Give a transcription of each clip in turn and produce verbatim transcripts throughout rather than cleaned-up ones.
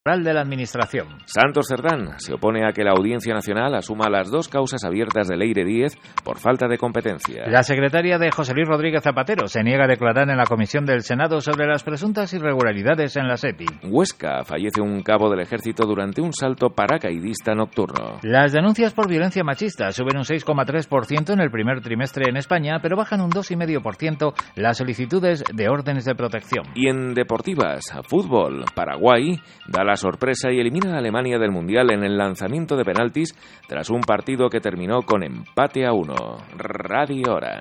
de la Administración. Santos Cerdán se opone a que la Audiencia Nacional asuma las dos causas abiertas de Leire Díez por falta de competencia. La secretaria de José Luis Rodríguez Zapatero se niega a declarar en la Comisión del Senado sobre las presuntas irregularidades en la SEPI. Huesca fallece un cabo del Ejército durante un salto paracaidista nocturno. Las denuncias por violencia machista suben un seis coma tres por ciento en el primer trimestre en España, pero bajan un dos coma cinco por ciento las solicitudes de órdenes de protección. Y en deportivas, fútbol, Paraguay da la sorpresa y elimina a Alemania del Mundial en el lanzamiento de penaltis tras un partido que terminó con empate a uno. Radio Hora.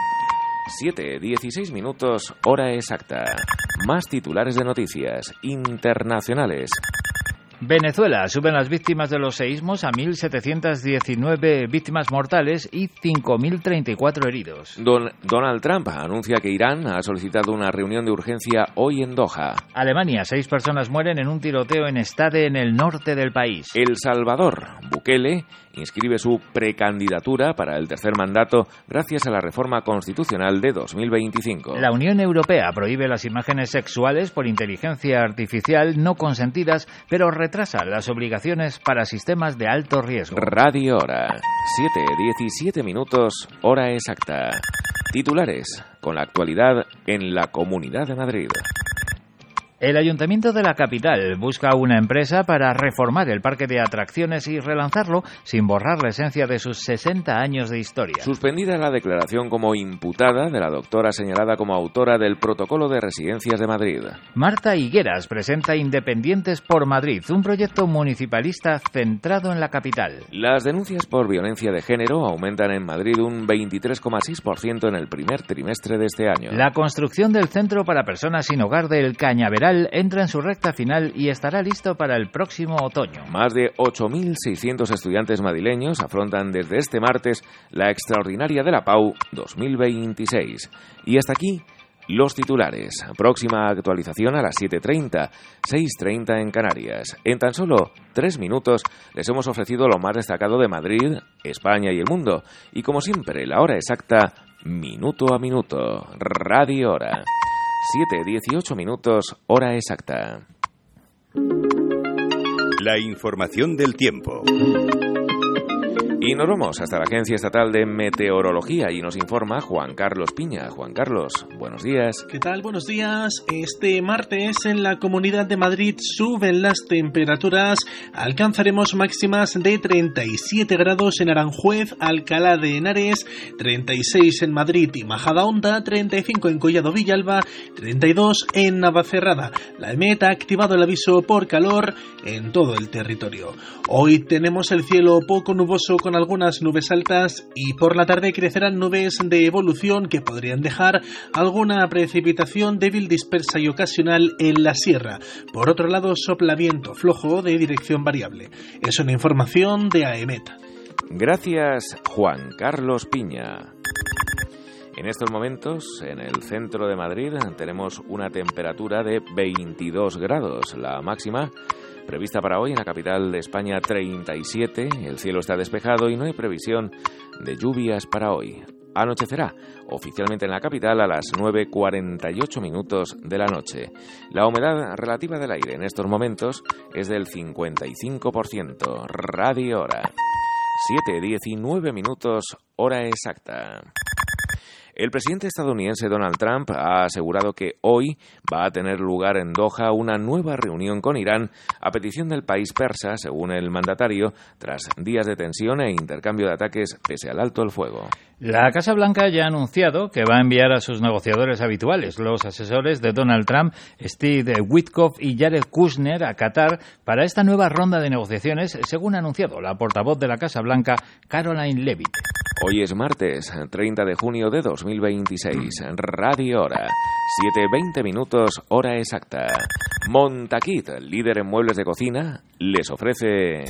siete, dieciséis minutos, hora exacta. Más titulares de noticias internacionales. Venezuela, suben las víctimas de los seísmos a mil setecientas diecinueve víctimas mortales y cinco mil treinta y cuatro heridos. Don, Donald Trump anuncia que Irán ha solicitado una reunión de urgencia hoy en Doha. Alemania, seis personas mueren en un tiroteo en Stade, en el norte del país. El Salvador, Bukele inscribe su precandidatura para el tercer mandato gracias a la reforma constitucional de dos mil veinticinco. La Unión Europea prohíbe las imágenes sexuales por inteligencia artificial no consentidas, pero retrasa las obligaciones para sistemas de alto riesgo. Radio Hora. siete, diecisiete minutos, hora exacta. Titulares con la actualidad en la Comunidad de Madrid. El Ayuntamiento de la capital busca una empresa para reformar el parque de atracciones y relanzarlo sin borrar la esencia de sus sesenta años de historia. Suspendida la declaración como imputada de la doctora señalada como autora del Protocolo de Residencias de Madrid. Marta Higueras presenta Independientes por Madrid, un proyecto municipalista centrado en la capital. Las denuncias por violencia de género aumentan en Madrid un veintitrés coma seis por ciento en el primer trimestre de este año. La construcción del Centro para Personas Sin Hogar del Cañaveral entra en su recta final y estará listo para el próximo otoño. Más de ocho mil seiscientos estudiantes madrileños afrontan desde este martes la extraordinaria de la Pau dos mil veintiséis. Y hasta aquí los titulares. Próxima actualización a las siete treinta, seis treinta en Canarias. En tan solo tres minutos les hemos ofrecido lo más destacado de Madrid, España y el mundo. Y como siempre, la hora exacta, minuto a minuto. Radio Hora. siete, dieciocho minutos, hora exacta. La información del tiempo. Y nos vamos hasta la Agencia Estatal de Meteorología y nos informa Juan Carlos Piña. Juan Carlos, buenos días. ¿Qué tal? Buenos días. Este martes en la Comunidad de Madrid suben las temperaturas. Alcanzaremos máximas de treinta y siete grados en Aranjuez, Alcalá de Henares, treinta y seis en Madrid y Majadahonda, treinta y cinco en Collado Villalba, treinta y dos en Navacerrada. La EMET ha activado el aviso por calor en todo el territorio. Hoy tenemos el cielo poco nuboso con algunas nubes altas y por la tarde crecerán nubes de evolución que podrían dejar alguna precipitación débil, dispersa y ocasional en la sierra. Por otro lado, sopla viento flojo de dirección variable. Es una información de AEMET. Gracias, Juan Carlos Piña. En estos momentos, en el centro de Madrid, tenemos una temperatura de veintidós grados. La máxima prevista para hoy en la capital de España, treinta y siete. El cielo está despejado y no hay previsión de lluvias para hoy. Anochecerá oficialmente en la capital a las nueve cuarenta y ocho minutos de la noche. La humedad relativa del aire en estos momentos es del cincuenta y cinco por ciento. Radio Hora. siete, diecinueve minutos, hora exacta. El presidente estadounidense Donald Trump ha asegurado que hoy va a tener lugar en Doha una nueva reunión con Irán a petición del país persa, según el mandatario, tras días de tensión e intercambio de ataques pese al alto el fuego. La Casa Blanca ya ha anunciado que va a enviar a sus negociadores habituales, los asesores de Donald Trump, Steve Witkoff y Jared Kushner, a Qatar para esta nueva ronda de negociaciones, según ha anunciado la portavoz de la Casa Blanca, Caroline Leavitt. Hoy es martes, treinta de junio de dos mil veintiséis. Radio Hora. siete veinte minutos, hora exacta. Montaquit, líder en muebles de cocina, les ofrece...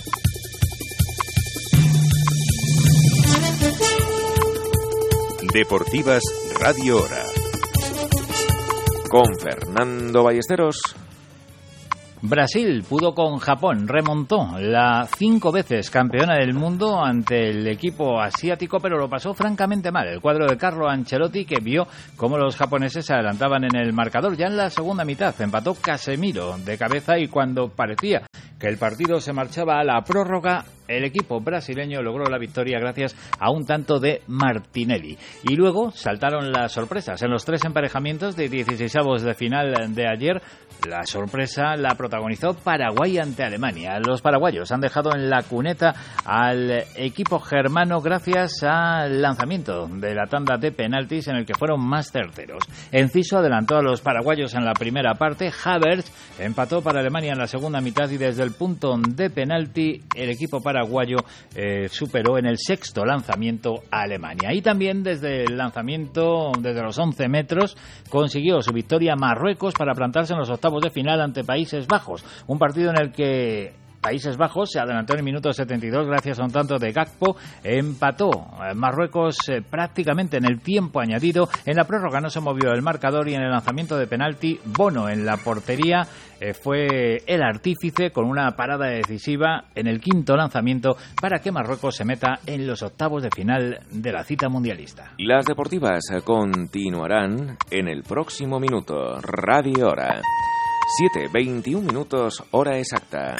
Deportivas Radio Hora. Con Fernando Ballesteros. Brasil pudo con Japón, remontó la cinco veces campeona del mundo ante el equipo asiático, pero lo pasó francamente mal el cuadro de Carlo Ancelotti, que vio cómo los japoneses se adelantaban en el marcador. Ya en la segunda mitad empató Casemiro de cabeza, y cuando parecía que el partido se marchaba a la prórroga, el equipo brasileño logró la victoria gracias a un tanto de Martinelli. Y luego saltaron las sorpresas. En los tres emparejamientos de dieciseisavos de final de ayer, la sorpresa la protagonizó Paraguay ante Alemania. Los paraguayos han dejado en la cuneta al equipo germano gracias al lanzamiento de la tanda de penaltis, en el que fueron más certeros. Enciso adelantó a los paraguayos en la primera parte, Havertz empató para Alemania en la segunda mitad, y desde el punto de penalti el equipo paraguayo eh, superó en el sexto lanzamiento a Alemania. Y también desde el lanzamiento, desde los once metros, consiguió su victoria Marruecos para plantarse en los octavos de final ante Países Bajos, un partido en el que Países Bajos se adelantó en el minuto setenta y dos gracias a un tanto de Gakpo. Empató Marruecos eh, prácticamente en el tiempo añadido. En la prórroga no se movió el marcador, y en el lanzamiento de penalti, Bono en la portería eh, fue el artífice con una parada decisiva en el quinto lanzamiento para que Marruecos se meta en los octavos de final de la cita mundialista. Las deportivas continuarán en el próximo minuto. Radio Hora. siete veintiún minutos, hora exacta.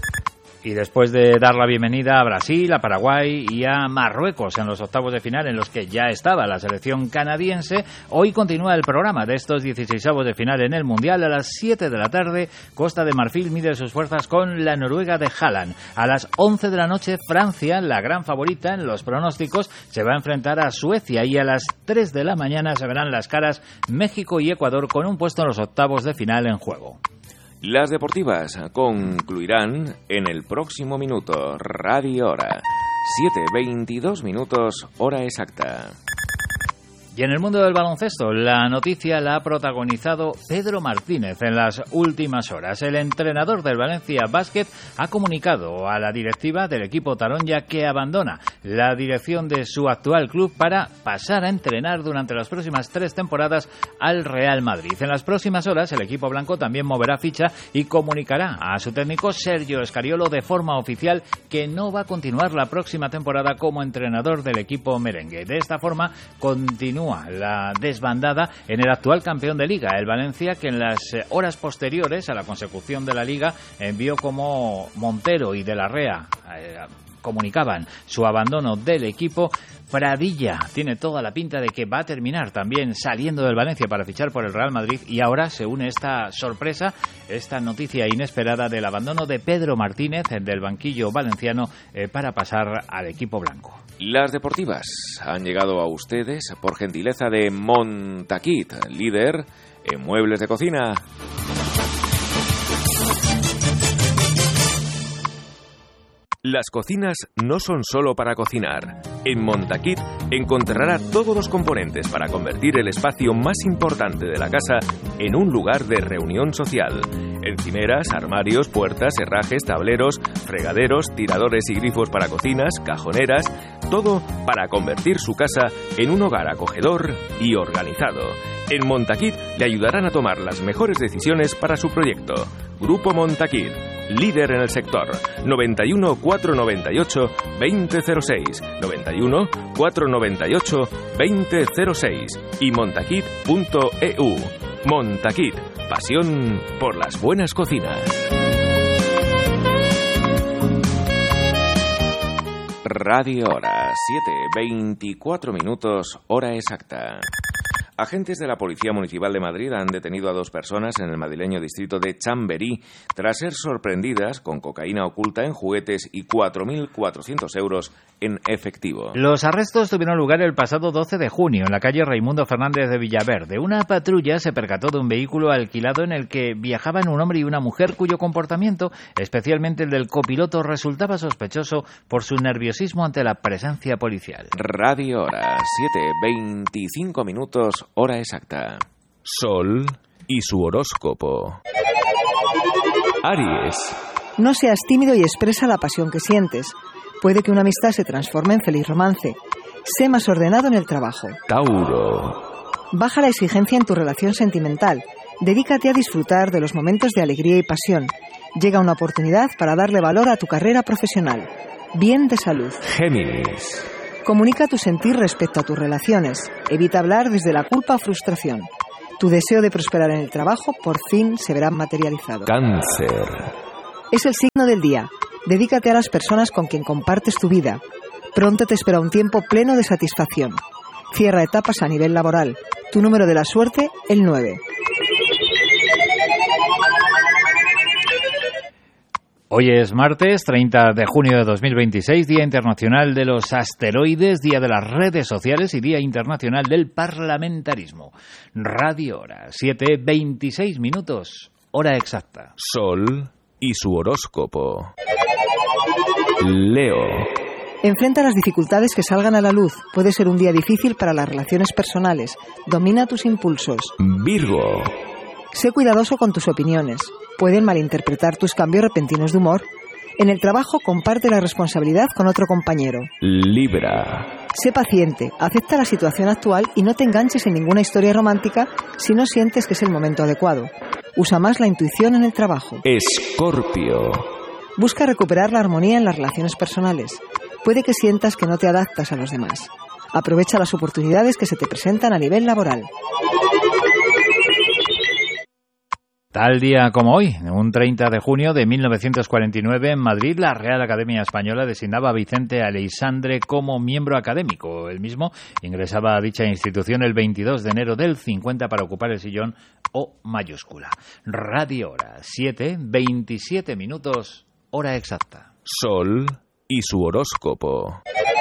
Y después de dar la bienvenida a Brasil, a Paraguay y a Marruecos en los octavos de final, en los que ya estaba la selección canadiense, hoy continúa el programa de estos dieciseisavos de final en el Mundial. A las siete de la tarde, Costa de Marfil mide sus fuerzas con la Noruega de Haaland. A las once de la noche, Francia, la gran favorita en los pronósticos, se va a enfrentar a Suecia, y a las tres de la mañana se verán las caras México y Ecuador, con un puesto en los octavos de final en juego. Las deportivas concluirán en el próximo minuto. Radio Hora. siete veintidós minutos, hora exacta. Y en el mundo del baloncesto, la noticia la ha protagonizado Pedro Martínez en las últimas horas. El entrenador del Valencia Basket ha comunicado a la directiva del equipo taronja que abandona la dirección de su actual club para pasar a entrenar durante las próximas tres temporadas al Real Madrid. En las próximas horas, el equipo blanco también moverá ficha y comunicará a su técnico Sergio Escariolo de forma oficial que no va a continuar la próxima temporada como entrenador del equipo merengue. De esta forma, continúa la desbandada en el actual campeón de Liga, el Valencia, que en las horas posteriores a la consecución de la Liga vio como Montero y De la Rea eh, comunicaban su abandono del equipo. Pradilla tiene toda la pinta de que va a terminar también saliendo del Valencia para fichar por el Real Madrid, y ahora se une esta sorpresa, esta noticia inesperada del abandono de Pedro Martínez del banquillo valenciano eh, para pasar al equipo blanco. Las deportivas han llegado a ustedes por gentileza de Montaquit, líder en muebles de cocina. Las cocinas no son solo para cocinar. En Montaquit encontrará todos los componentes para convertir el espacio más importante de la casa en un lugar de reunión social. Encimeras, armarios, puertas, herrajes, tableros, fregaderos, tiradores y grifos para cocinas, cajoneras, todo para convertir su casa en un hogar acogedor y organizado. En Montaquit le ayudarán a tomar las mejores decisiones para su proyecto. Grupo Montaquit, líder en el sector. noventa y uno, cuatrocientos noventa y ocho, veinte cero seis, noventa y uno, cuatrocientos noventa y ocho, veinte cero seis y montaquit punto e u. Montaquit, pasión por las buenas cocinas. Radio Hora, siete veinticuatro minutos, hora exacta. Agentes de la Policía Municipal de Madrid han detenido a dos personas en el madrileño distrito de Chamberí tras ser sorprendidas con cocaína oculta en juguetes y cuatro mil cuatrocientos euros en efectivo. Los arrestos tuvieron lugar el pasado doce de junio en la calle Raimundo Fernández de Villaverde. Una patrulla se percató de un vehículo alquilado en el que viajaban un hombre y una mujer cuyo comportamiento, especialmente el del copiloto, resultaba sospechoso por su nerviosismo ante la presencia policial. Radio Hora, siete veinticinco minutos, hora exacta. Sol y su horóscopo. Aries. No seas tímido y expresa la pasión que sientes. Puede que una amistad se transforme en feliz romance. Sé más ordenado en el trabajo. Tauro. Baja la exigencia en tu relación sentimental Dedícate a disfrutar de los momentos de alegría y pasión. Llega una oportunidad para darle valor a tu carrera profesional. Bien de salud. Géminis. Comunica tu sentir respecto a tus relaciones. Evita hablar desde la culpa o frustración. Tu deseo de prosperar en el trabajo por fin se verá materializado. Cáncer. Es el signo del día. Dedícate a las personas con quien compartes tu vida. Pronto te espera un tiempo pleno de satisfacción. Cierra etapas a nivel laboral. Tu número de la suerte, el nueve. Hoy es martes, treinta de junio de dos mil veintiséis, Día Internacional de los Asteroides, Día de las Redes Sociales y Día Internacional del Parlamentarismo. Radio Hora, siete veintiséis minutos, hora exacta. Sol y su horóscopo. Leo. Enfrenta las dificultades que salgan a la luz. Puede ser un día difícil para las relaciones personales. Domina tus impulsos. Virgo. Sé cuidadoso con tus opiniones. Pueden malinterpretar tus cambios repentinos de humor. En el trabajo, comparte la responsabilidad con otro compañero. Libra. Sé paciente, acepta la situación actual y no te enganches en ninguna historia romántica si no sientes que es el momento adecuado. Usa más la intuición en el trabajo. Escorpio. Busca recuperar la armonía en las relaciones personales. Puede que sientas que no te adaptas a los demás. Aprovecha las oportunidades que se te presentan a nivel laboral. Tal día como hoy, un treinta de junio de mil novecientos cuarenta y nueve, en Madrid, la Real Academia Española designaba a Vicente Aleixandre como miembro académico. Él mismo ingresaba a dicha institución el veintidós de enero del cincuenta para ocupar el sillón O mayúscula. Radio Hora, siete veintisiete minutos, hora exacta. Sol y su horóscopo.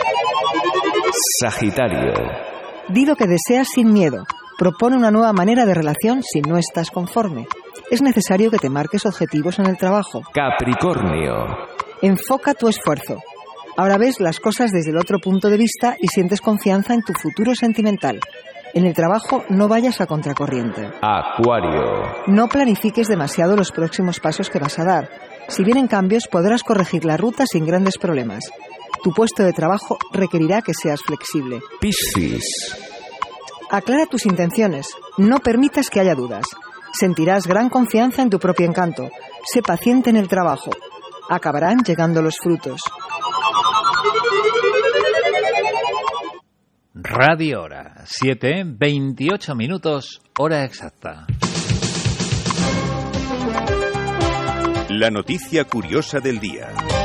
Sagitario. Di lo que deseas sin miedo. Propone una nueva manera de relación si no estás conforme. Es necesario que te marques objetivos en el trabajo. Capricornio. Enfoca tu esfuerzo. Ahora ves las cosas desde el otro punto de vista y sientes confianza en tu futuro sentimental. En el trabajo no vayas a contracorriente. Acuario. No planifiques demasiado los próximos pasos que vas a dar. Si vienen cambios, podrás corregir la ruta sin grandes problemas. Tu puesto de trabajo requerirá que seas flexible. Piscis. Aclara tus intenciones. No permitas que haya dudas. Sentirás gran confianza en tu propio encanto. Sé paciente en el trabajo. Acabarán llegando los frutos. Radio Hora, siete veintiocho minutos, hora exacta. La noticia curiosa del día.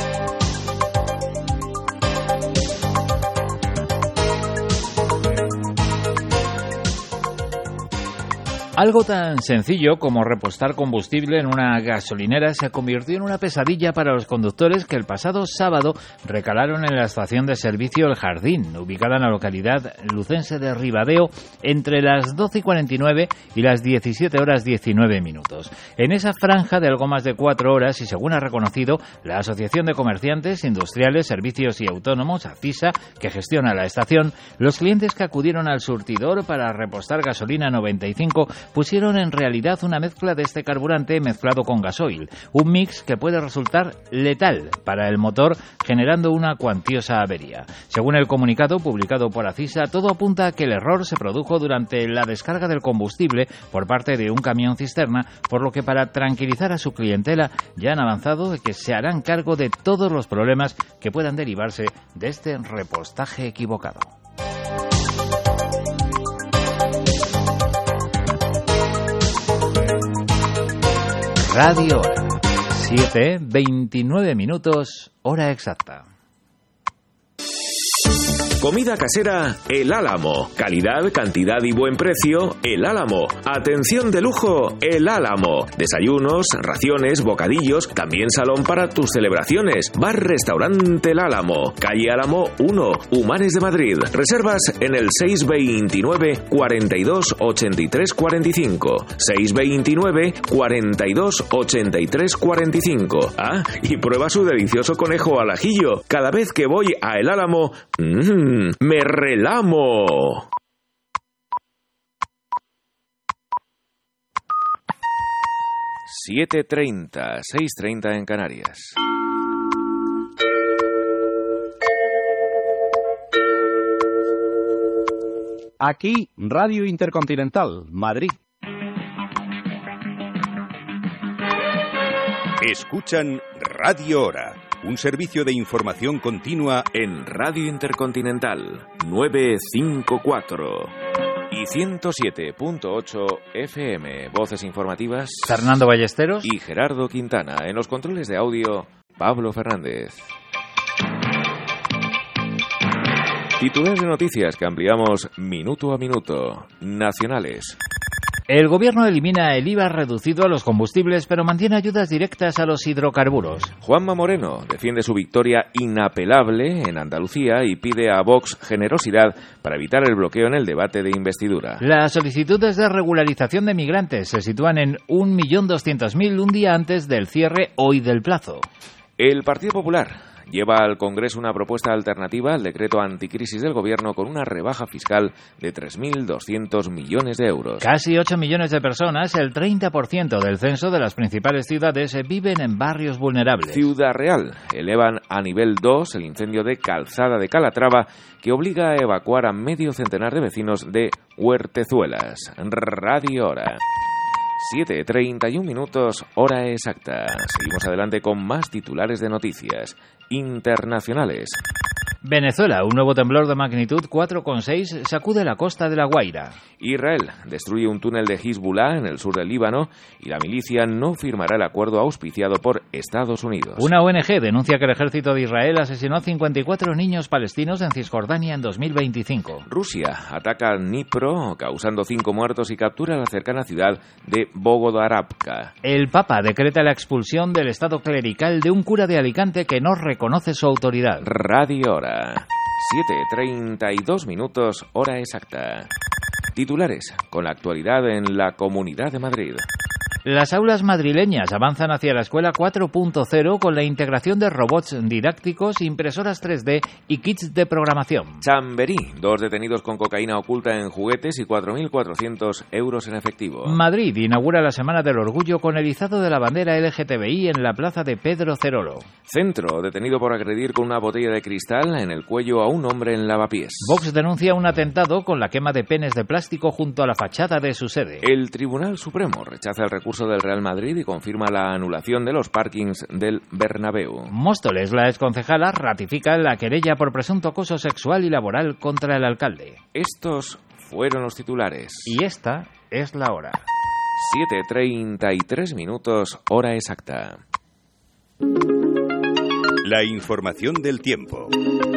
Algo tan sencillo como repostar combustible en una gasolinera se convirtió en una pesadilla para los conductores que el pasado sábado recalaron en la estación de servicio El Jardín, ubicada en la localidad lucense de Ribadeo, entre las doce y cuarenta y nueve y las diecisiete horas diecinueve minutos. En esa franja de algo más de cuatro horas, y según ha reconocido la Asociación de Comerciantes, Industriales, Servicios y Autónomos, ACISA, que gestiona la estación, los clientes que acudieron al surtidor para repostar gasolina noventa y cinco pusieron en realidad una mezcla de este carburante mezclado con gasoil, un mix que puede resultar letal para el motor, generando una cuantiosa avería. Según el comunicado publicado por ACISA, todo apunta a que el error se produjo durante la descarga del combustible por parte de un camión cisterna, por lo que para tranquilizar a su clientela ya han avanzado de que se harán cargo de todos los problemas que puedan derivarse de este repostaje equivocado. Radio Hora, siete veintinueve minutos, hora exacta. Comida casera El Álamo. Calidad, cantidad y buen precio El Álamo. Atención de lujo El Álamo. Desayunos, raciones, bocadillos, también salón para tus celebraciones. Bar Restaurante El Álamo. Calle Álamo uno, Humanes de Madrid. Reservas en el seis veintinueve, cuarenta y dos, ochenta y tres, cuarenta y cinco. seis veintinueve, cuarenta y dos, ochenta y tres, cuarenta y cinco. Ah, y prueba su delicioso conejo al ajillo. Cada vez que voy a El Álamo, mmm, ¡me relamo! siete treinta, seis treinta en Canarias. Aquí, Radio Intercontinental, Madrid. Escuchan Radio Hora, un servicio de información continua en Radio Intercontinental novecientos cincuenta y cuatro y ciento siete punto ocho F M. Voces informativas Fernando Ballesteros y Gerardo Quintana. En los controles de audio, Pablo Fernández. Titulares de noticias que ampliamos minuto a minuto. Nacionales. El gobierno elimina el I V A reducido a los combustibles, pero mantiene ayudas directas a los hidrocarburos. Juanma Moreno defiende su victoria inapelable en Andalucía y pide a Vox generosidad para evitar el bloqueo en el debate de investidura. Las solicitudes de regularización de migrantes se sitúan en un millón doscientos mil un día antes del cierre hoy del plazo. El Partido Popular lleva al Congreso una propuesta alternativa al decreto anticrisis del Gobierno con una rebaja fiscal de tres mil doscientos millones de euros. Casi ocho millones de personas, el treinta por ciento del censo de las principales ciudades, viven en barrios vulnerables. Ciudad Real elevan a nivel dos el incendio de Calzada de Calatrava que obliga a evacuar a medio centenar de vecinos de Huertezuelas. Radio Hora. siete treinta y un minutos, hora exacta. Seguimos adelante con más titulares de noticias internacionales. Venezuela, un nuevo temblor de magnitud cuatro coma seis sacude la costa de La Guaira. Israel destruye un túnel de Hezbollah en el sur del Líbano y la milicia no firmará el acuerdo auspiciado por Estados Unidos. Una O N G denuncia que el ejército de Israel asesinó a cincuenta y cuatro niños palestinos en Cisjordania en dos mil veinticinco. Rusia ataca Dnipro, causando cinco muertos y captura la cercana ciudad de Bogodarabka. El Papa decreta la expulsión del estado clerical de un cura de Alicante que no reconoce su autoridad. Radio Hora. siete treinta y dos minutos, hora exacta. Titulares con la actualidad en la Comunidad de Madrid. Las aulas madrileñas avanzan hacia la escuela cuatro punto cero con la integración de robots didácticos, impresoras tres D y kits de programación. Chamberí, dos detenidos con cocaína oculta en juguetes y cuatro mil cuatrocientos euros en efectivo. Madrid inaugura la Semana del Orgullo con el izado de la bandera L G T B I en la plaza de Pedro Cerolo. Centro, detenido por agredir con una botella de cristal en el cuello a un hombre en Lavapiés. Vox denuncia un atentado con la quema de penes de plástico junto a la fachada de su sede. El Tribunal Supremo rechaza el recurso del Real Madrid y confirma la anulación de los parkings del Bernabéu. Móstoles, la exconcejala, ratifica la querella por presunto acoso sexual y laboral contra el alcalde. Estos fueron los titulares. Y esta es la hora. siete treinta y tres minutos, hora exacta. La información del tiempo.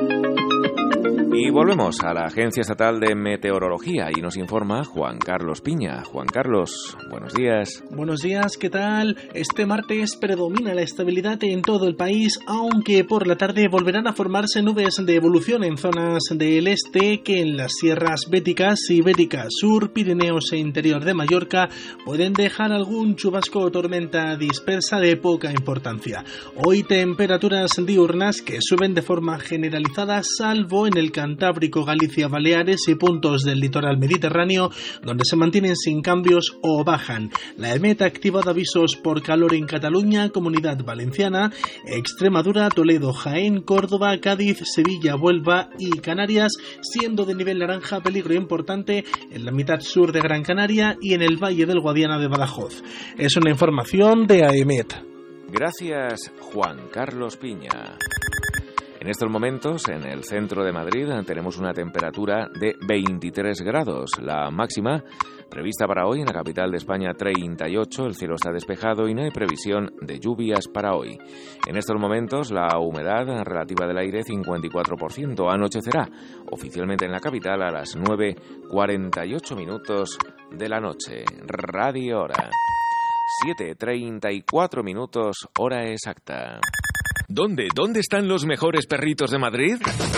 Y volvemos a la Agencia Estatal de Meteorología y nos informa Juan Carlos Piña. Juan Carlos, buenos días. Buenos días, ¿qué tal? Este martes predomina la estabilidad en todo el país, aunque por la tarde volverán a formarse nubes de evolución en zonas del este que en las sierras béticas, Ibérica Sur, Pirineos e interior de Mallorca pueden dejar algún chubasco o tormenta dispersa de poca importancia. Hoy temperaturas diurnas que suben de forma generalizada, salvo en el Cantábrico, Galicia, Baleares y puntos del litoral mediterráneo, donde se mantienen sin cambios o bajan. La EMET ha activado avisos por calor en Cataluña, Comunidad Valenciana, Extremadura, Toledo, Jaén, Córdoba, Cádiz, Sevilla, Huelva y Canarias, siendo de nivel naranja peligro importante en la mitad sur de Gran Canaria y en el Valle del Guadiana de Badajoz. Es una información de AEMET. Gracias, Juan Carlos Piña. En estos momentos, en el centro de Madrid, tenemos una temperatura de veintitrés grados. La máxima prevista para hoy en la capital de España, treinta y ocho. El cielo está despejado y no hay previsión de lluvias para hoy. En estos momentos, la humedad relativa del aire, cincuenta y cuatro por ciento. Anochecerá oficialmente en la capital a las nueve cuarenta y ocho minutos de la noche. Radio Hora. siete treinta y cuatro minutos, hora exacta. ¿Dónde? ¿Dónde están los mejores perritos de Madrid?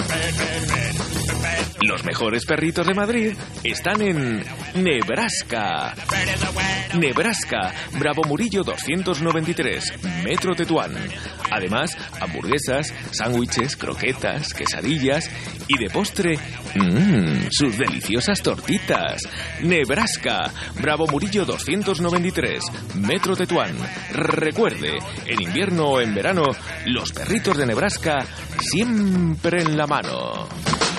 Los mejores perritos de Madrid están en Nebraska. Nebraska, Bravo Murillo doscientos noventa y tres, Metro Tetuán. Además, hamburguesas, sándwiches, croquetas, quesadillas y de postre, mmm, sus deliciosas tortitas. Nebraska, Bravo Murillo doscientos noventa y tres, Metro Tetuán. Recuerde, en invierno o en verano, los perritos de Nebraska siempre en la mano.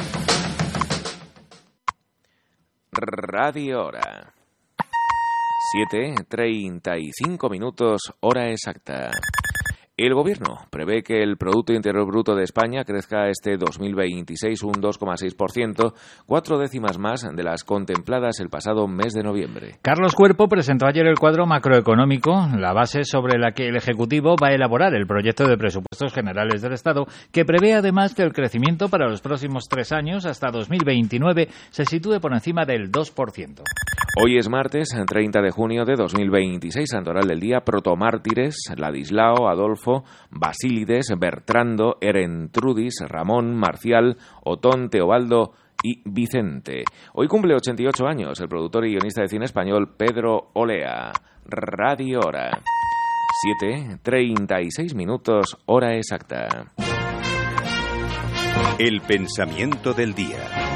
Radio Hora. siete treinta y cinco minutos, hora exacta. El Gobierno prevé que el Producto Interior Bruto de España crezca este dos mil veintiséis un dos coma seis por ciento, cuatro décimas más de las contempladas el pasado mes de noviembre. Carlos Cuerpo presentó ayer el cuadro macroeconómico, la base sobre la que el Ejecutivo va a elaborar el proyecto de presupuestos generales del Estado, que prevé además que el crecimiento para los próximos tres años, hasta dos mil veintinueve, se sitúe por encima del dos por ciento. Hoy es martes, treinta de junio de dos mil veintiséis, santoral del día, protomártires, Ladislao, Adolfo, Basílides, Bertrando, Erentrudis, Ramón, Marcial, Otón, Teobaldo y Vicente. Hoy cumple ochenta y ocho años el productor y guionista de cine español Pedro Olea. Radio Hora. siete treinta y seis minutos, hora exacta. El pensamiento del día.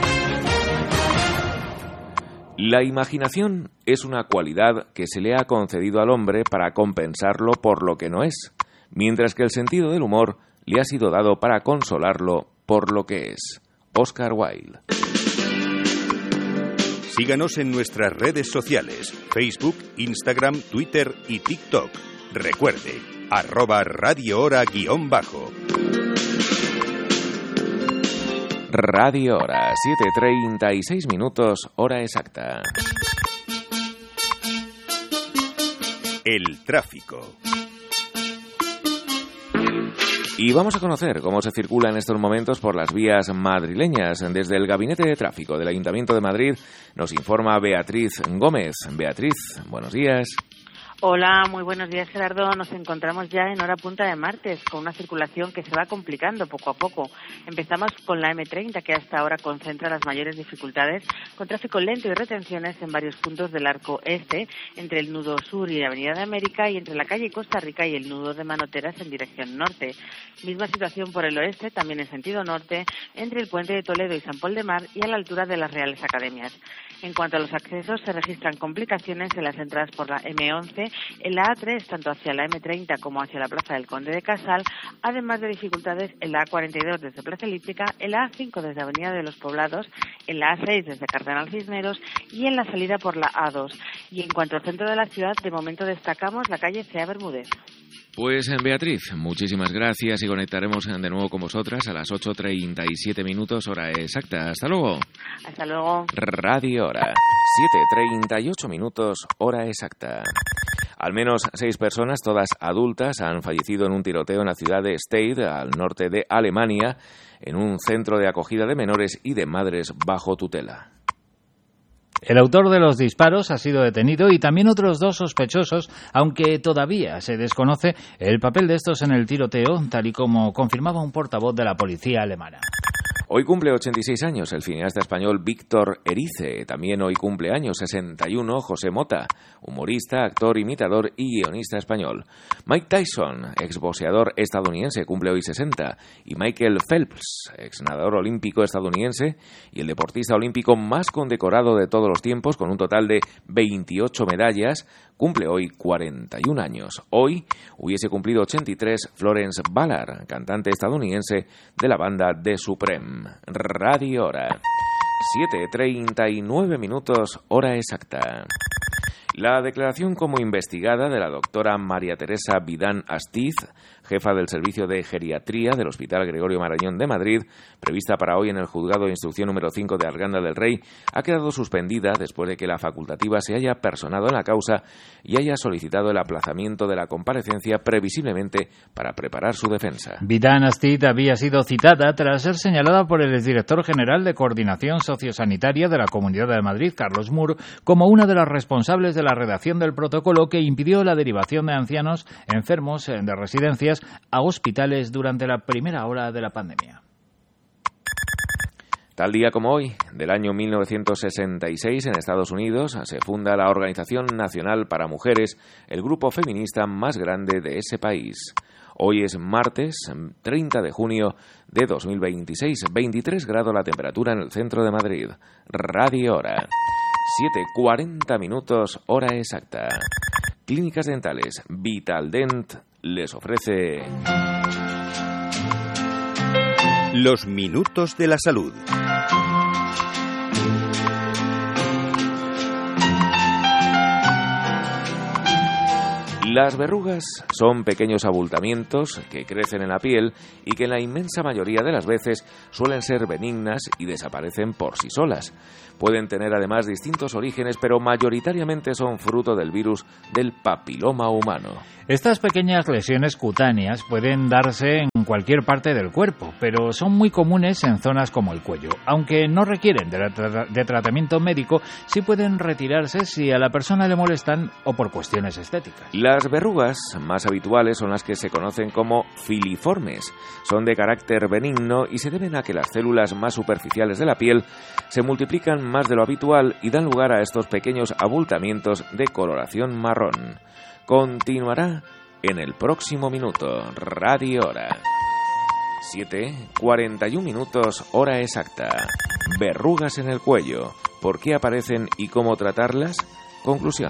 La imaginación es una cualidad que se le ha concedido al hombre para compensarlo por lo que no es, mientras que el sentido del humor le ha sido dado para consolarlo por lo que es. Oscar Wilde. Síganos en nuestras redes sociales, Facebook, Instagram, Twitter y TikTok. Recuerde, arroba Radio Hora guión bajo. Radio Hora, siete treinta y seis minutos, hora exacta. El tráfico. Y vamos a conocer cómo se circula en estos momentos por las vías madrileñas. Desde el Gabinete de Tráfico del Ayuntamiento de Madrid nos informa Beatriz Gómez. Beatriz, buenos días. Hola, muy buenos días, Gerardo. Nos encontramos ya en hora punta de martes con una circulación que se va complicando poco a poco. Empezamos con la eme treinta, que hasta ahora concentra las mayores dificultades, con tráfico lento y retenciones en varios puntos del arco este, entre el nudo sur y la avenida de América, y entre la calle Costa Rica y el nudo de Manoteras en dirección norte. Misma situación por el oeste, también en sentido norte, entre el puente de Toledo y San Pol de Mar y a la altura de las Reales Academias. En cuanto a los accesos, se registran complicaciones en las entradas por la eme once, en la a tres, tanto hacia la eme treinta como hacia la Plaza del Conde de Casal, además de dificultades en la a cuarenta y dos desde Plaza Elíptica, en la a cinco desde Avenida de los Poblados, en la a seis desde Cardenal Cisneros y en la salida por la a dos. Y en cuanto al centro de la ciudad, de momento destacamos la calle Cea Bermúdez. Pues Beatriz, muchísimas gracias y conectaremos de nuevo con vosotras a las ocho treinta y siete minutos, hora exacta. Hasta luego. Hasta luego. Radio Hora, siete treinta y ocho minutos, hora exacta. Al menos seis personas, todas adultas, han fallecido en un tiroteo en la ciudad de Stade, al norte de Alemania, en un centro de acogida de menores y de madres bajo tutela. El autor de los disparos ha sido detenido y también otros dos sospechosos, aunque todavía se desconoce el papel de estos en el tiroteo, tal y como confirmaba un portavoz de la policía alemana. Hoy cumple ochenta y seis años el cineasta español Víctor Erice. También hoy cumple años sesenta y uno José Mota, humorista, actor, imitador y guionista español. Mike Tyson, exboxeador estadounidense, cumple hoy sesenta. Y Michael Phelps, exnadador olímpico estadounidense y el deportista olímpico más condecorado de todos los tiempos, con un total de veintiocho medallas, cumple hoy cuarenta y un años. Hoy hubiese cumplido ochenta y tres Florence Ballard, cantante estadounidense de la banda The Supreme. Radio Hora, siete treinta y nueve minutos, hora exacta. La declaración como investigada de la doctora María Teresa Vidán Astiz, jefa del Servicio de Geriatría del Hospital Gregorio Marañón de Madrid, prevista para hoy en el Juzgado de Instrucción número cinco de Arganda del Rey, ha quedado suspendida después de que la facultativa se haya personado en la causa y haya solicitado el aplazamiento de la comparecencia previsiblemente para preparar su defensa. Vidán Astiz había sido citada tras ser señalada por el exdirector general de Coordinación Sociosanitaria de la Comunidad de Madrid, Carlos Mur, como una de las responsables de la redacción del protocolo que impidió la derivación de ancianos enfermos de residencias a hospitales durante la primera hora de la pandemia. Tal día como hoy, del año mil novecientos sesenta y seis, en Estados Unidos, se funda la Organización Nacional para Mujeres, el grupo feminista más grande de ese país. Hoy es martes, treinta de junio de dos mil veintiséis, veintitrés grados la temperatura en el centro de Madrid. Radio Hora, siete cuarenta minutos, hora exacta. Clínicas Dentales Vitaldent les ofrece Los minutos de la salud. Las verrugas son pequeños abultamientos que crecen en la piel y que en la inmensa mayoría de las veces suelen ser benignas y desaparecen por sí solas. Pueden tener además distintos orígenes, pero mayoritariamente son fruto del virus del papiloma humano. Estas pequeñas lesiones cutáneas pueden darse en cualquier parte del cuerpo, pero son muy comunes en zonas como el cuello. Aunque no requieren de, tra- de tratamiento médico, sí pueden retirarse si a la persona le molestan o por cuestiones estéticas. Las verrugas más habituales son las que se conocen como filiformes. Son de carácter benigno y se deben a que las células más superficiales de la piel se multiplican más de lo habitual y dan lugar a estos pequeños abultamientos de coloración marrón. Continuará en el próximo minuto. Radio Hora. siete, cuarenta y un minutos, hora exacta. Verrugas en el cuello. ¿Por qué aparecen y cómo tratarlas? Conclusión.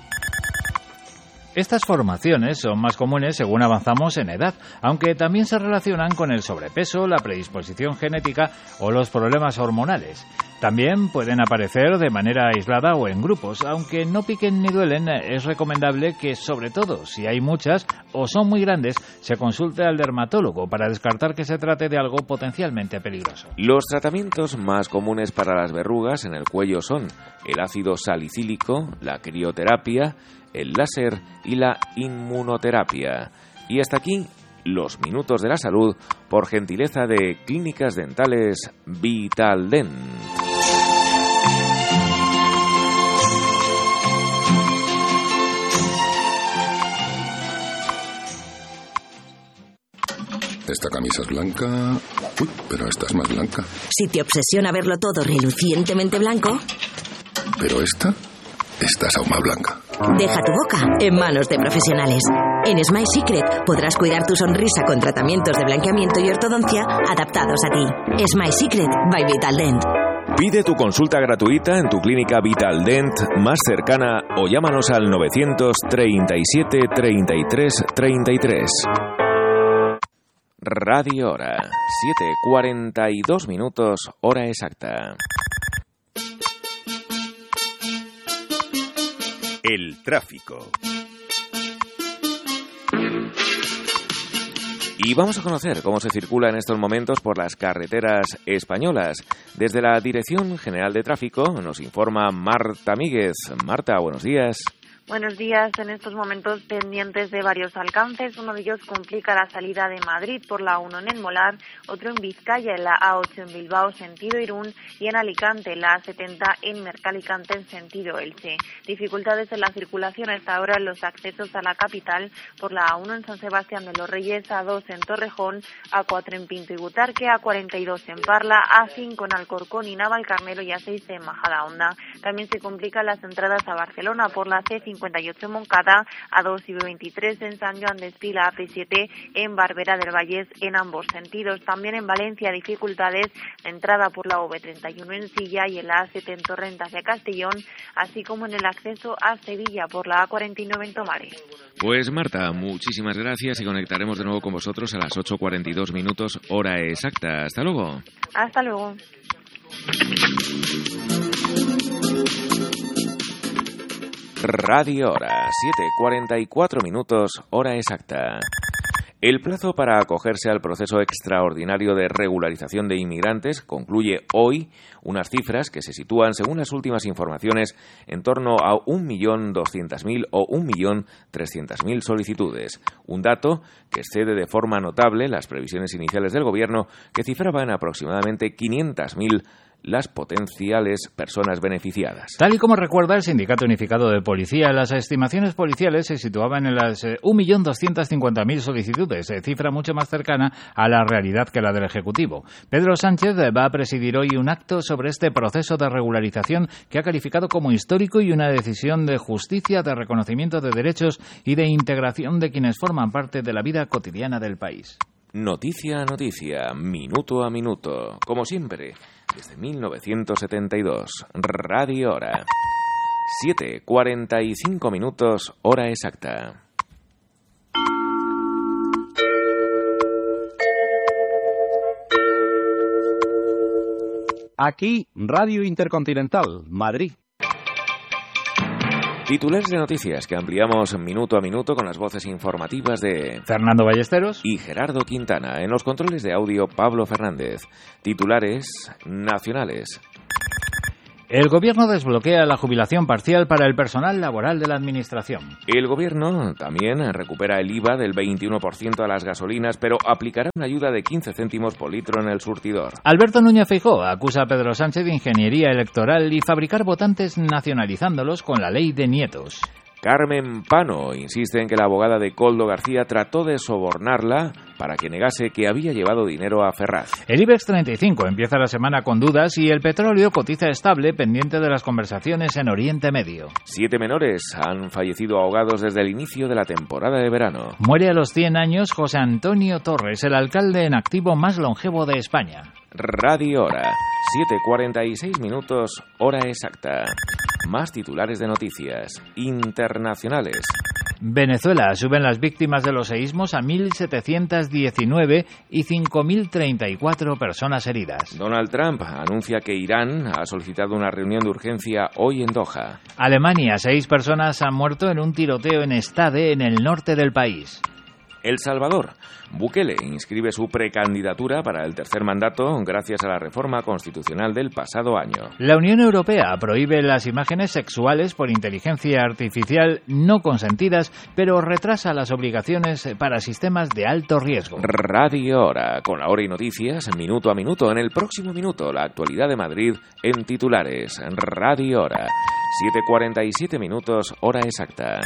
Estas formaciones son más comunes según avanzamos en edad, aunque también se relacionan con el sobrepeso, la predisposición genética o los problemas hormonales. También pueden aparecer de manera aislada o en grupos. Aunque no piquen ni duelen, es recomendable que, sobre todo si hay muchas o son muy grandes, se consulte al dermatólogo para descartar que se trate de algo potencialmente peligroso. Los tratamientos más comunes para las verrugas en el cuello son el ácido salicílico, la crioterapia, el láser y la inmunoterapia. Y hasta aquí los minutos de la salud por gentileza de Clínicas Dentales Vitaldent. Esta camisa es blanca. Uy, pero esta es más blanca. Si te obsesiona verlo todo relucientemente blanco... Pero esta... esta es aún más blanca. Deja tu boca en manos de profesionales. En Smile Secret podrás cuidar tu sonrisa con tratamientos de blanqueamiento y ortodoncia adaptados a ti. Smile Secret by Vitaldent. Pide tu consulta gratuita en tu clínica Vitaldent más cercana o llámanos al novecientos treinta y siete treinta y tres treinta y tres. Radio Hora, siete, cuarenta y dos minutos, hora exacta. El tráfico. Y vamos a conocer cómo se circula en estos momentos por las carreteras españolas. Desde la Dirección General de Tráfico nos informa Marta Míguez. Marta, buenos días. Buenos días. En estos momentos pendientes de varios alcances. Uno de ellos complica la salida de Madrid por la uno en El Molar, otro en Vizcaya en la A ocho en Bilbao sentido Irún y en Alicante la A setenta en Mercalicante en sentido Elche. Dificultades en la circulación hasta ahora en los accesos a la capital por la A uno en San Sebastián de los Reyes, A dos en Torrejón, A cuatro en Pinto y Butarque, A cuarenta y dos en Parla, A cinco en Alcorcón y Navalcarnero y A seis en Majadahonda. También se complican las entradas a Barcelona por la C cincuenta y ocho en Moncada, A dos y B veintitrés en San Joan d'Espí, la A P siete en Barberá del Vallés en ambos sentidos. También en Valencia dificultades de entrada por la V treinta y uno en Silla y en la A siete en Torrent hacia Castellón, así como en el acceso a Sevilla por la A cuarenta y nueve en Tomares. Pues Marta, muchísimas gracias y conectaremos de nuevo con vosotros a las ocho cuarenta y dos minutos, hora exacta. Hasta luego. Hasta luego. Radio Hora, siete, cuarenta y cuatro minutos, hora exacta. El plazo para acogerse al proceso extraordinario de regularización de inmigrantes concluye hoy, unas cifras que se sitúan, según las últimas informaciones, en torno a un millón doscientas mil o un millón trescientas mil solicitudes. Un dato que excede de forma notable las previsiones iniciales del Gobierno, que cifraban aproximadamente quinientas mil las potenciales personas beneficiadas. Tal y como recuerda el Sindicato Unificado de Policía, las estimaciones policiales se situaban en las eh, un millón doscientas cincuenta mil solicitudes, eh, cifra mucho más cercana a la realidad que la del Ejecutivo. Pedro Sánchez eh, va a presidir hoy un acto sobre este proceso de regularización que ha calificado como histórico y una decisión de justicia, de reconocimiento de derechos y de integración de quienes forman parte de la vida cotidiana del país. Noticia a noticia, minuto a minuto, como siempre, desde mil novecientos setenta y dos, Radio Hora. siete, cuarenta y cinco minutos, hora exacta. Aquí, Radio Intercontinental, Madrid. Titulares de noticias que ampliamos minuto a minuto con las voces informativas de Fernando Ballesteros y Gerardo Quintana. En los controles de audio, Pablo Fernández. Titulares nacionales. El Gobierno desbloquea la jubilación parcial para el personal laboral de la Administración. El Gobierno también recupera el I V A del veintiuno por ciento a las gasolinas, pero aplicará una ayuda de quince céntimos por litro en el surtidor. Alberto Núñez Feijóo acusa a Pedro Sánchez de ingeniería electoral y fabricar votantes nacionalizándolos con la ley de nietos. Carmen Pano insiste en que la abogada de Koldo García trató de sobornarla para que negase que había llevado dinero a Ferraz. El IBEX treinta y cinco empieza la semana con dudas y el petróleo cotiza estable pendiente de las conversaciones en Oriente Medio. Siete menores han fallecido ahogados desde el inicio de la temporada de verano. Muere a los cien años José Antonio Torres, el alcalde en activo más longevo de España. Radio Hora, siete cuarenta y seis minutos, hora exacta. Más titulares de noticias internacionales. Venezuela, suben las víctimas de los seísmos a mil setecientos diecinueve y cinco mil treinta y cuatro personas heridas. Donald Trump anuncia que Irán ha solicitado una reunión de urgencia hoy en Doha. Alemania, seis personas han muerto en un tiroteo en Stade, en el norte del país. El Salvador. Bukele inscribe su precandidatura para el tercer mandato gracias a la reforma constitucional del pasado año. La Unión Europea prohíbe las imágenes sexuales por inteligencia artificial no consentidas, pero retrasa las obligaciones para sistemas de alto riesgo. Radio Hora, con la hora y noticias, minuto a minuto. En el próximo minuto, la actualidad de Madrid en titulares. Radio Hora, siete cuarenta y siete minutos, hora exacta.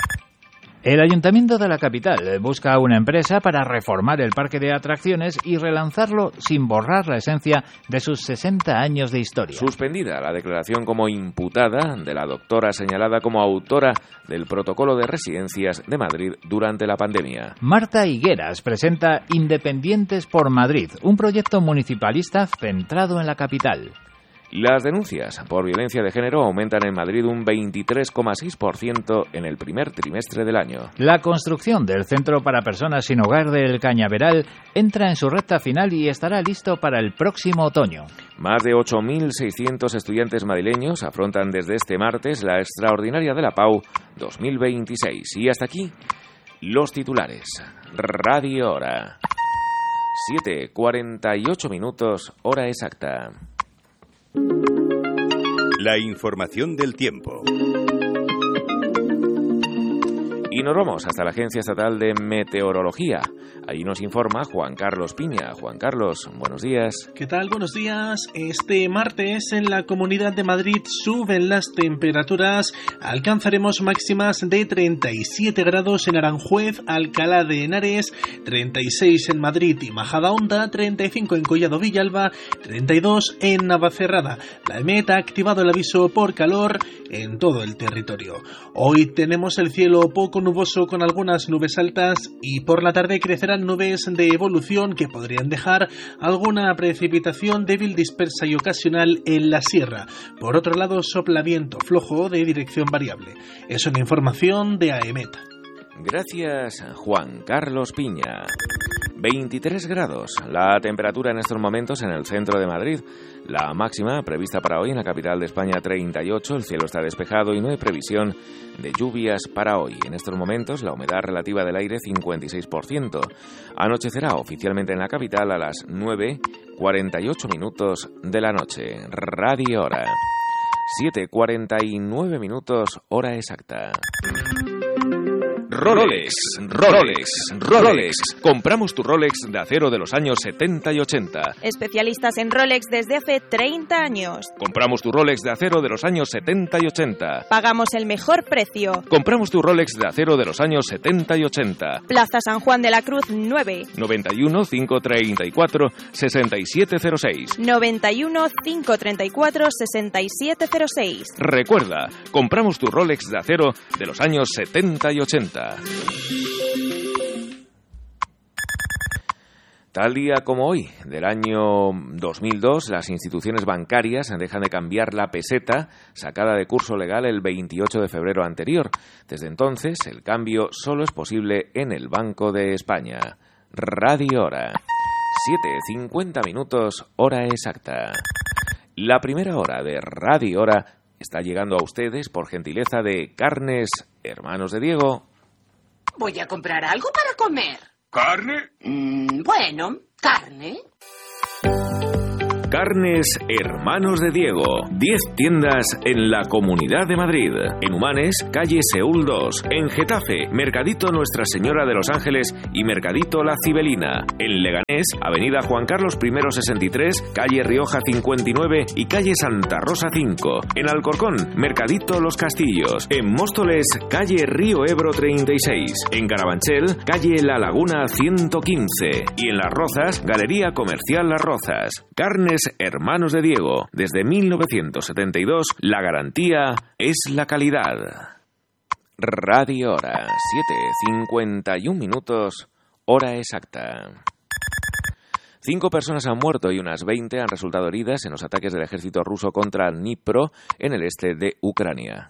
El Ayuntamiento de la capital busca una empresa para reformar el parque de atracciones y relanzarlo sin borrar la esencia de sus sesenta años de historia. Suspendida la declaración como imputada de la doctora señalada como autora del protocolo de residencias de Madrid durante la pandemia. Marta Higueras presenta Independientes por Madrid, un proyecto municipalista centrado en la capital. Las denuncias por violencia de género aumentan en Madrid un veintitrés coma seis por ciento en el primer trimestre del año. La construcción del Centro para Personas Sin Hogar del Cañaveral entra en su recta final y estará listo para el próximo otoño. Más de ocho mil seiscientos estudiantes madrileños afrontan desde este martes la extraordinaria de la P A U dos mil veintiséis. Y hasta aquí, los titulares. Radio Hora. siete cuarenta y ocho minutos, hora exacta. La información del tiempo. Y nos vamos hasta la Agencia Estatal de Meteorología. Allí nos informa Juan Carlos Piña. Juan Carlos, buenos días. ¿Qué tal? Buenos días. Este martes en la Comunidad de Madrid suben las temperaturas. Alcanzaremos máximas de treinta y siete grados en Aranjuez, Alcalá de Henares, treinta y seis en Madrid y Majadahonda, treinta y cinco en Collado Villalba, treinta y dos en Navacerrada. La EMET ha activado el aviso por calor en todo el territorio. Hoy tenemos el cielo poco nuboso con algunas nubes altas y por la tarde crecerán nubes de evolución que podrían dejar alguna precipitación débil, dispersa y ocasional en la sierra. Por otro lado, sopla viento flojo de dirección variable. Es una información de AEMET. Gracias, Juan Carlos Piña. veintitrés grados, la temperatura en estos momentos en el centro de Madrid. La máxima prevista para hoy en la capital de España, treinta y ocho. El cielo está despejado y no hay previsión de lluvias para hoy. En estos momentos, la humedad relativa del aire, cincuenta y seis por ciento. Anochecerá oficialmente en la capital a las nueve cuarenta y ocho minutos de la noche. Radio Hora. siete cuarenta y nueve minutos, hora exacta. Rolex, Rolex, Rolex. Compramos tu Rolex de acero de los años setenta y ochenta. Especialistas en Rolex desde hace treinta años. Compramos tu Rolex de acero de los años setenta y ochenta. Pagamos el mejor precio. Compramos tu Rolex de acero de los años setenta y ochenta. Plaza San Juan de la Cruz nueve. noventa y uno, cinco treinta y cuatro, sesenta y siete cero seis. noventa y uno, cinco treinta y cuatro, sesenta y siete cero seis. Recuerda, compramos tu Rolex de acero de los años setenta y ochenta. Tal día como hoy, del año dos mil dos, las instituciones bancarias dejan de cambiar la peseta sacada de curso legal el veintiocho de febrero anterior. Desde entonces, el cambio solo es posible en el Banco de España. Radio Hora. siete cincuenta minutos, hora exacta. La primera hora de Radio Hora está llegando a ustedes por gentileza de Carnes Hermanos de Diego. Voy a comprar algo para comer. ¿Carne? Mm, bueno, carne. Carnes Hermanos de Diego. diez tiendas en la Comunidad de Madrid. En Humanes, calle Seúl dos. En Getafe, Mercadito Nuestra Señora de los Ángeles y Mercadito La Cibelina. En Leganés, avenida Juan Carlos I sesenta y tres, calle Rioja cincuenta y nueve y calle Santa Rosa cinco. En Alcorcón, Mercadito Los Castillos. En Móstoles, calle Río Ebro treinta y seis. En Carabanchel, calle La Laguna ciento quince. Y en Las Rozas, Galería Comercial Las Rozas. Carnes Hermanos de Diego. Desde mil novecientos setenta y dos, la garantía es la calidad. Radio Hora, siete cincuenta y un minutos, hora exacta. Cinco personas han muerto y unas veinte han resultado heridas en los ataques del ejército ruso contra Dnipro, en el este de Ucrania.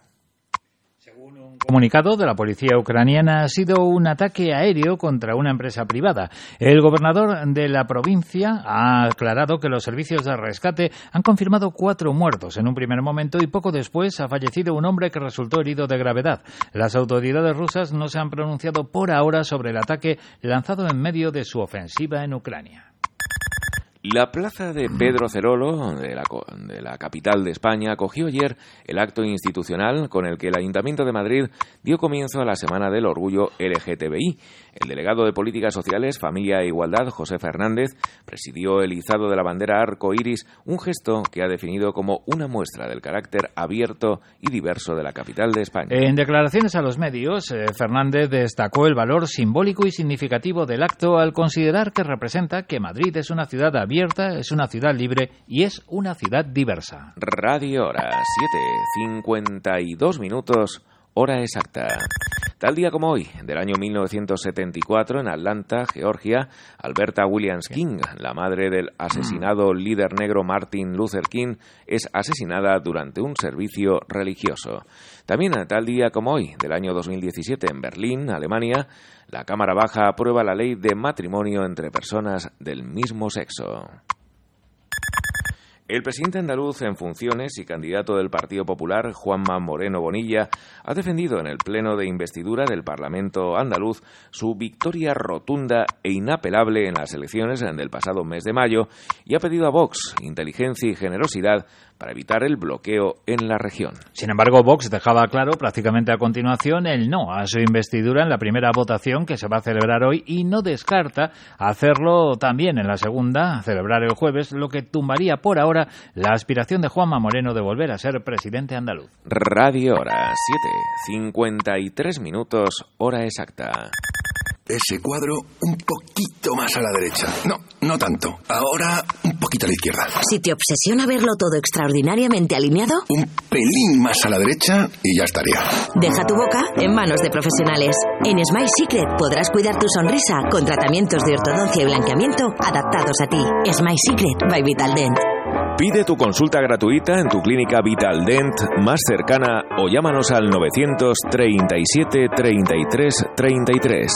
Comunicado de la policía ucraniana, ha sido un ataque aéreo contra una empresa privada. El gobernador de la provincia ha aclarado que los servicios de rescate han confirmado cuatro muertos en un primer momento y poco después ha fallecido un hombre que resultó herido de gravedad. Las autoridades rusas no se han pronunciado por ahora sobre el ataque lanzado en medio de su ofensiva en Ucrania. La plaza de Pedro Cerolo, de la, de la capital de España, acogió ayer el acto institucional con el que el Ayuntamiento de Madrid dio comienzo a la Semana del Orgullo L G T B I. El delegado de Políticas Sociales, Familia e Igualdad, José Fernández, presidió el izado de la bandera arco iris, un gesto que ha definido como una muestra del carácter abierto y diverso de la capital de España. En declaraciones a los medios, eh, Fernández destacó el valor simbólico y significativo del acto al considerar que representa que Madrid es una ciudad abierta abierta, es una ciudad libre y es una ciudad diversa. Radio Hora, siete cincuenta y dos minutos, hora exacta. Tal día como hoy, del año mil novecientos setenta y cuatro, en Atlanta, Georgia, Alberta Williams King, la madre del asesinado líder negro Martin Luther King, es asesinada durante un servicio religioso. También tal día como hoy, del año dos mil diecisiete, en Berlín, Alemania, la Cámara Baja aprueba la ley de matrimonio entre personas del mismo sexo. El presidente andaluz en funciones y candidato del Partido Popular, Juanma Moreno Bonilla, ha defendido en el pleno de investidura del Parlamento andaluz su victoria rotunda e inapelable en las elecciones del pasado mes de mayo y ha pedido a Vox inteligencia y generosidad para evitar el bloqueo en la región. Sin embargo, Vox dejaba claro prácticamente a continuación el no a su investidura en la primera votación que se va a celebrar hoy y no descarta hacerlo también en la segunda, a celebrar el jueves, lo que tumbaría por ahora la aspiración de Juanma Moreno de volver a ser presidente andaluz. Radio Hora, siete cincuenta y tres minutos, hora exacta. Ese cuadro un poquito más a la derecha. No, no tanto. Ahora un poquito a la izquierda. Si te obsesiona verlo todo extraordinariamente alineado, un pelín más a la derecha y ya estaría. Deja tu boca en manos de profesionales. En Smile Secret podrás cuidar tu sonrisa con tratamientos de ortodoncia y blanqueamiento adaptados a ti. Smile Secret by Vitaldent. Pide tu consulta gratuita en tu clínica Vitaldent más cercana o llámanos al novecientos treinta y siete treinta y tres treinta y tres.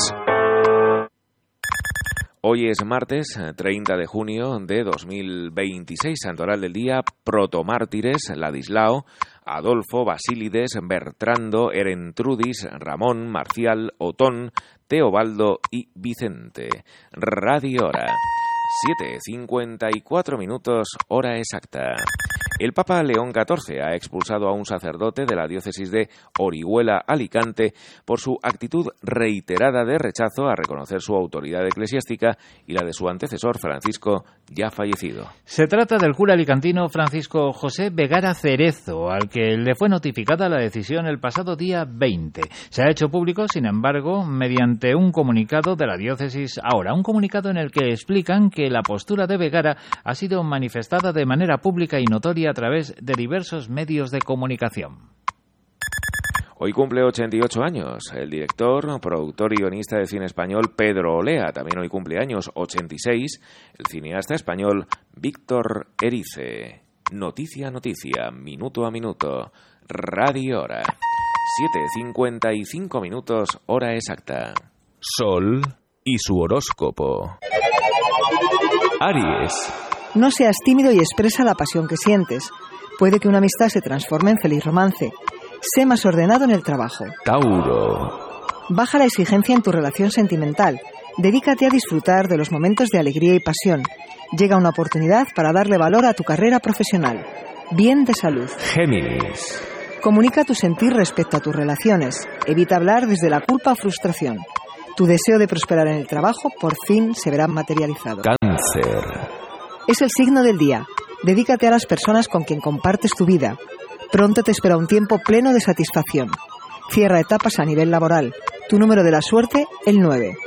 Hoy es martes treinta de junio de dos mil veintiséis, santoral del día, protomártires, Ladislao, Adolfo, Basílides, Bertrando, Erentrudis, Ramón, Marcial, Otón, Teobaldo y Vicente. Radio Hora, siete cincuenta y cuatro minutos, hora exacta. El Papa León catorce ha expulsado a un sacerdote de la diócesis de Orihuela, Alicante, por su actitud reiterada de rechazo a reconocer su autoridad eclesiástica y la de su antecesor Francisco, ya fallecido. Se trata del cura alicantino Francisco José Vegara Cerezo, al que le fue notificada la decisión el pasado día veinte. Se ha hecho público, sin embargo, mediante un comunicado de la diócesis ahora, un comunicado en el que explican que la postura de Vegara ha sido manifestada de manera pública y notoria a través de diversos medios de comunicación. Hoy cumple ochenta y ocho años el director, productor y guionista de cine español Pedro Olea. También hoy cumple años ochenta y seis el cineasta español Víctor Erice. Noticia a noticia, minuto a minuto. Radio Hora. siete cincuenta y cinco minutos, hora exacta. Sol y su horóscopo. Aries. No seas tímido y expresa la pasión que sientes. Puede que una amistad se transforme en feliz romance. Sé más ordenado en el trabajo. Tauro. Baja la exigencia en tu relación sentimental. Dedícate a disfrutar de los momentos de alegría y pasión. Llega una oportunidad para darle valor a tu carrera profesional. Bien de salud. Géminis. Comunica tu sentir respecto a tus relaciones. Evita hablar desde la culpa o frustración. Tu deseo de prosperar en el trabajo por fin se verá materializado. Cáncer. Es el signo del día. Dedícate a las personas con quien compartes tu vida. Pronto te espera un tiempo pleno de satisfacción. Cierra etapas a nivel laboral. Tu número de la suerte, el nueve.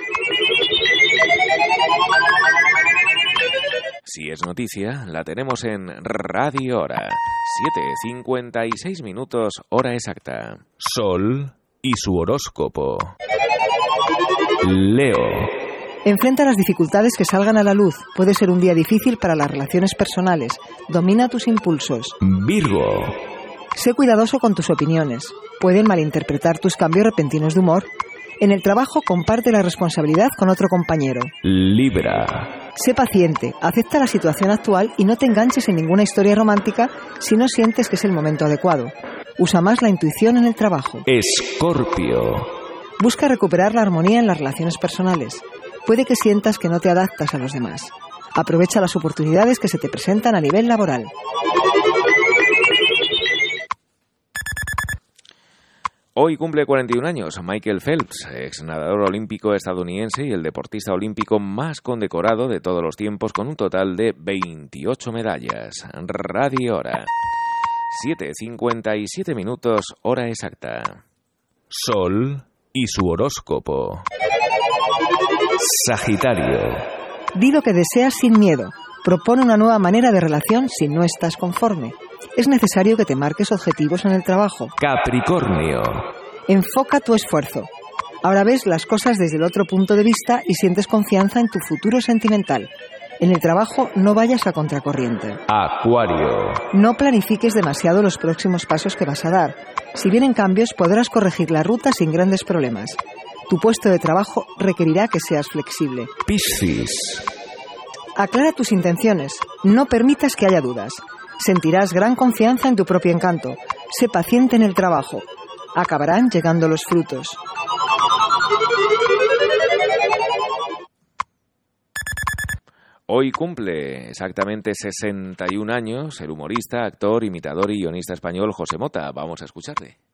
Si es noticia, la tenemos en Radio Hora. siete cincuenta y seis minutos, hora exacta. Sol y su horóscopo. Leo. Enfrenta las dificultades que salgan a la luz. Puede ser un día difícil para las relaciones personales. Domina tus impulsos. Virgo. Sé cuidadoso con tus opiniones. Pueden malinterpretar tus cambios repentinos de humor. En el trabajo, comparte la responsabilidad con otro compañero. Libra. Sé paciente, acepta la situación actual y no te enganches en ninguna historia romántica si no sientes que es el momento adecuado. Usa más la intuición en el trabajo. Escorpio. Busca recuperar la armonía en las relaciones personales. Puede que sientas que no te adaptas a los demás. Aprovecha las oportunidades que se te presentan a nivel laboral. Hoy cumple cuarenta y un años Michael Phelps, ex nadador olímpico estadounidense y el deportista olímpico más condecorado de todos los tiempos, con un total de veintiocho medallas. Radio Hora. siete cincuenta y siete minutos, hora exacta. Sol y su horóscopo. Sagitario. Di lo que deseas sin miedo. Propone una nueva manera de relación si no estás conforme. Es necesario que te marques objetivos en el trabajo. Capricornio. Enfoca tu esfuerzo. Ahora ves las cosas desde el otro punto de vista y sientes confianza en tu futuro sentimental. En el trabajo no vayas a contracorriente. Acuario. No planifiques demasiado los próximos pasos que vas a dar. Si vienen cambios, podrás corregir la ruta sin grandes problemas. Tu puesto de trabajo requerirá que seas flexible. Piscis. Aclara tus intenciones. No permitas que haya dudas. Sentirás gran confianza en tu propio encanto. Sé paciente en el trabajo. Acabarán llegando los frutos. Hoy cumple exactamente sesenta y un años el humorista, actor, imitador y guionista español José Mota. Vamos a escucharle.